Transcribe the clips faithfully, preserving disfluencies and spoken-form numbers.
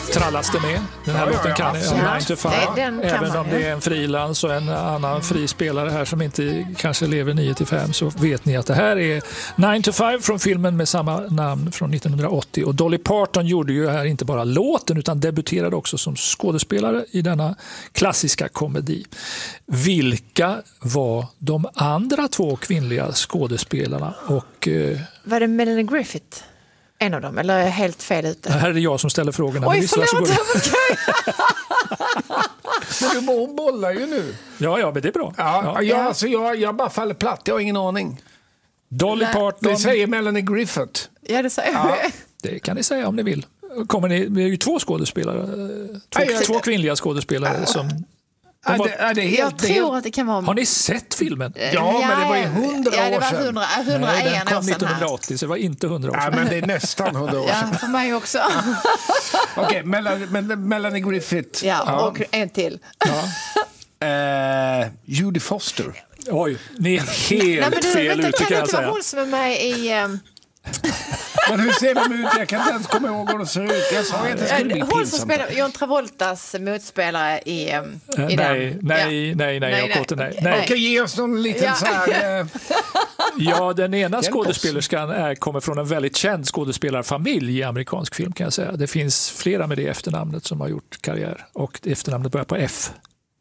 trallas det med. Den här Ja, låten ja, kan ja, jag, ja. nine to five. Det- den kan Även man, om ja. det är en frilans och en annan frispelare här som inte kanske lever nio till fem, så vet ni att det här är nine to five från filmen med samma namn från nittonhundraåttio. Och Dolly Parton gjorde ju här inte bara låten utan debuterade också som skådespelare i denna klassiska komedi. Vilka var de andra två kvinnliga skådespelarna? Och eh, Var det Melanie Griffith? En av dem, eller är jag helt fel ute? här är det jag som ställer frågorna. Oj, Men visst, varsågod. förlåt! Men du hon bollar ju nu. Ja, ja, men det är bra. Ja, Ja. ja. Alltså, jag, jag bara faller platt, jag har ingen aning. Dolly Nej. Parton, Det säger Melanie Griffith. Ja, det säger Ja. jag. det kan ni säga om ni vill. Kommer ni, det är ju två skådespelare, eh, två, Ja, ja. två kvinnliga skådespelare som... Ja, var- det, ja, det är helt, Jag det är helt, tror att det kan vara... Har ni sett filmen? Ja, men det var ju hundra ja, det år var sedan. hundra, Nej, hundraen den år kom sedan här. nittonhundraåttio, så det var inte hundra år ja, sedan. men det är nästan hundra år sedan. Ja, för mig också. Okej, Melanie, Mel- Melanie Griffith. Ja, och en till. Eh, Judy Foster. Oj, ni är helt Nej, men du, fel vänta, ute kan kan det jag inte vara säga. hon som är med i... Um, Men hur ser de ut? Jag kan inte ens komma ihåg hur de ser ut. Jag sa att det skulle bli hon som pinsamt. spelar John Travoltas motspelare i, um, Eh, i nej, den. nej, Ja. nej, nej, Nej, jag kortar nej. nej. nej. Okej, ge oss någon liten Ja. så här... Eh, Ja, den ena oss. skådespelerskan är, kommer från en väldigt känd skådespelarfamilj i amerikansk film kan jag säga. Det finns flera med det efternamnet som har gjort karriär och det efternamnet börjar på F.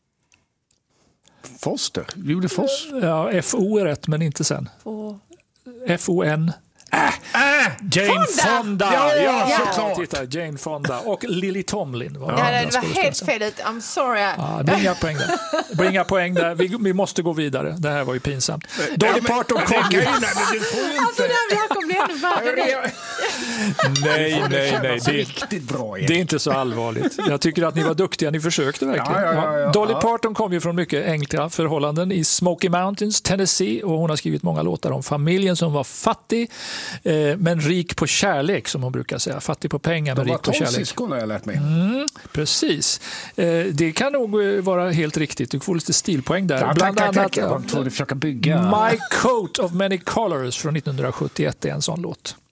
Foster? Judy Foster? Ja, F O är rätt men inte sen. Och- F O N. Äh, Jane Fonda! Ja, ja, såklart. Titta, Jane Fonda och Lily Tomlin. Var Ja, den det andra var helt skådespelaren. fel ut. I'm sorry. Ja, det blir inga poäng där. Det blir inga poäng där. Vi, vi måste gå vidare. Det här var ju pinsamt. Dolly Parton kom ju... Nej, men du får ju Alltså, inte... det här kommer bli ännu värre. Nej, nej, nej. Det, Riktigt bra. det är inte så allvarligt. Jag tycker att ni var duktiga. Ni försökte verkligen. Ja, ja, ja, ja. Dolly Ja. Parton kom ju från mycket enkla förhållanden i Smoky Mountains, Tennessee. Och hon har skrivit många låtar om familjen som var fattig eh, men rik på kärlek, som hon brukar säga. Fattig på pengar men De var rik på tolv kärlek. syskon har jag lärt mig. Precis. Eh, det kan nog eh, vara helt riktigt. Du får lite stilpoäng där. Ja, tack, Bland tack, annat tack. Jag var tvungen att försöka bygga. My Coat of Many Colors från nittonhundrasjuttioett är en sån låt.